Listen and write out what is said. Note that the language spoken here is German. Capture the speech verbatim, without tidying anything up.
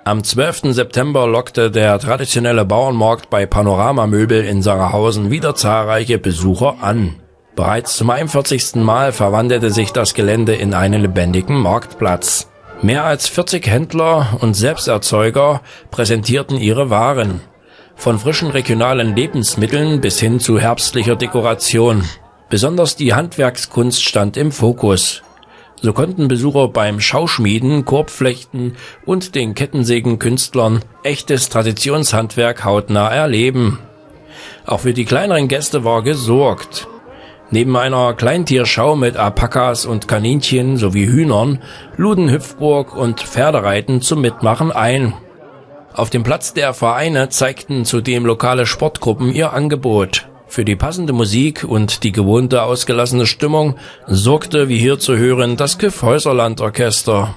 Am zwölften September lockte der traditionelle Bauernmarkt bei Panorama Möbel in Sarahausen wieder zahlreiche Besucher an. Bereits zum einundvierzigsten Mal verwandelte sich das Gelände in einen lebendigen Marktplatz. Mehr als vierzig Händler und Selbsterzeuger präsentierten ihre Waren. Von frischen regionalen Lebensmitteln bis hin zu herbstlicher Dekoration. Besonders die Handwerkskunst stand im Fokus. So konnten Besucher beim Schauschmieden, Korbflechten und den Kettensägenkünstlern echtes Traditionshandwerk hautnah erleben. Auch für die kleineren Gäste war gesorgt. Neben einer Kleintierschau mit Alpakas und Kaninchen sowie Hühnern luden Hüpfburg und Pferdereiten zum Mitmachen ein. Auf dem Platz der Vereine zeigten zudem lokale Sportgruppen ihr Angebot. Für die passende Musik und die gewohnte ausgelassene Stimmung sorgte, wie hier zu hören, das Kyffhäuserlandorchester.